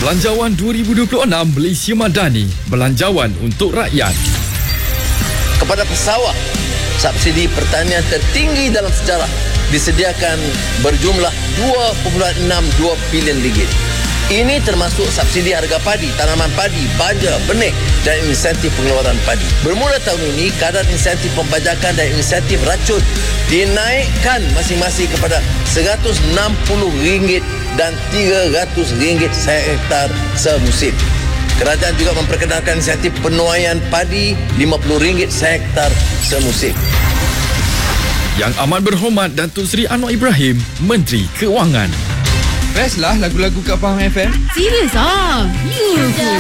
Belanjawan 2026 Malaysia Madani. Belanjawan untuk rakyat. Kepada pesawah, subsidi pertanian tertinggi dalam sejarah disediakan berjumlah 2.62 bilion ringgit. Ini termasuk subsidi harga padi, tanaman padi, baja, benih dan insentif pengeluaran padi. Bermula tahun ini, kadar insentif pembajakan dan insentif racun dinaikkan masing-masing kepada RM160 dan RM300 sehektar semusim. Kerajaan juga memperkenalkan insentif penuaian padi RM50 sehektar semusim. Yang Amat Berhormat Datuk Seri Anwar Ibrahim, Menteri Keuangan. Best lah lagu-lagu kat Faham FM. Serius ah? You